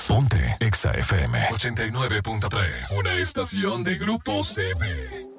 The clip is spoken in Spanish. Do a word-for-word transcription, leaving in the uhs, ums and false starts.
Ponte Exa F M ochenta y nueve punto tres. Una estación de Grupo C V.